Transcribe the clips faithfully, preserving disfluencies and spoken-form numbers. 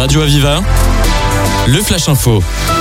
Radio Aviva, le Flash Info.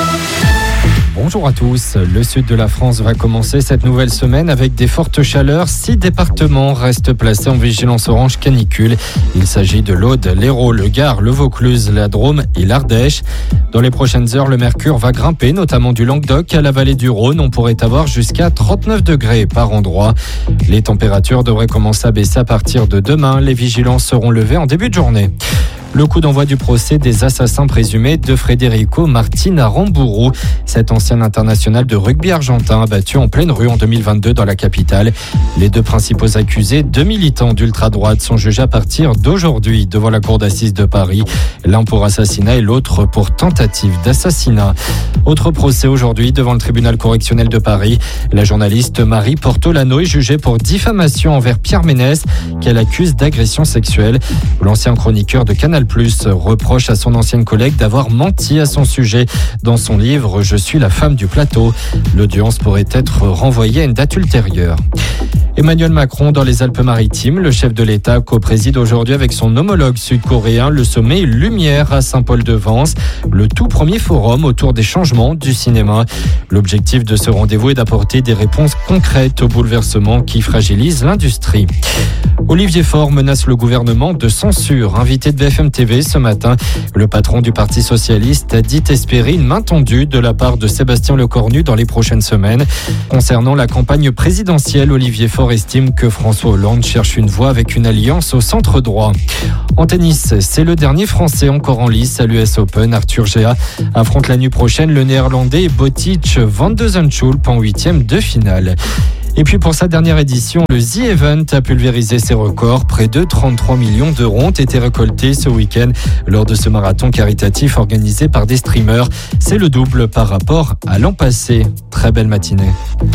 Bonjour à tous. Le sud de la France va commencer cette nouvelle semaine avec des fortes chaleurs. Six départements restent placés en vigilance orange canicule. Il s'agit de l'Aude, l'Hérault, le Gard, le Vaucluse, la Drôme et l'Ardèche. Dans les prochaines heures, le mercure va grimper, notamment du Languedoc à la vallée du Rhône. On pourrait avoir jusqu'à trente-neuf degrés par endroit. Les températures devraient commencer à baisser à partir de demain. Les vigilances seront levées en début de journée. Le coup d'envoi du procès des assassins présumés de Federico Martin à Rambourou. Cet ancien international de rugby argentin abattu en pleine rue en deux mille vingt-deux dans la capitale. Les deux principaux accusés, deux militants d'ultra-droite, sont jugés à partir d'aujourd'hui devant la cour d'assises de Paris. L'un pour assassinat et l'autre pour tentative d'assassinat. Autre procès aujourd'hui devant le tribunal correctionnel de Paris. La journaliste Marie Portolano est jugée pour diffamation envers Pierre Ménès, qu'elle accuse d'agression sexuelle. L'ancien chroniqueur de Canal Plus reproche à son ancienne collègue d'avoir menti à son sujet dans son livre « Je suis la femme du plateau ». L'audience pourrait être renvoyée à une date ultérieure. Emmanuel Macron dans les Alpes-Maritimes. Le chef de l'État co-préside aujourd'hui avec son homologue sud-coréen le sommet Lumière à Saint-Paul-de-Vence, le tout premier forum autour des changements du cinéma. L'objectif de ce rendez-vous est d'apporter des réponses concrètes aux bouleversements qui fragilisent l'industrie. Olivier Faure menace le gouvernement de censure. Invité de B F M T V ce matin, le patron du Parti socialiste a dit espérer une main tendue de la part de Sébastien Lecornu dans les prochaines semaines. Concernant la campagne présidentielle, Olivier Faure estime que François Hollande cherche une voie avec une alliance au centre droit. En tennis, c'est le dernier Français encore en lice à l'U S Open. Arthur Géa affronte la nuit prochaine le Néerlandais Botic van de Zandschulp en huitième de finale. Et puis pour sa dernière édition, le The Event a pulvérisé ses records. Près de trente-trois millions d'euros ont été récoltés ce week-end lors de ce marathon caritatif organisé par des streamers. C'est le double par rapport à l'an passé. Très belle matinée.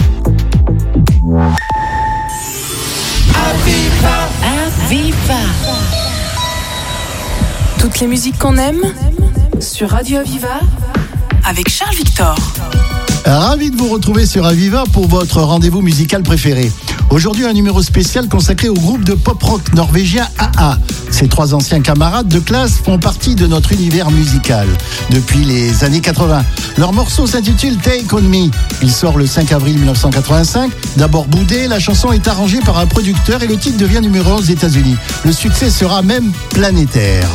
Aviva. Aviva. Toutes les musiques qu'on aime sur Radio Aviva avec Charles Victor. Ravi de vous retrouver sur Aviva pour votre rendez-vous musical préféré. Aujourd'hui, un numéro spécial consacré au groupe de pop-rock norvégien A A. Ces trois anciens camarades de classe font partie de notre univers musical depuis les années quatre-vingts. Leur morceau s'intitule Take On Me. Il sort le cinq avril dix-neuf cent quatre-vingt-cinq. D'abord boudé, la chanson est arrangée par un producteur et le titre devient numéro un aux États-Unis. Le succès sera même planétaire.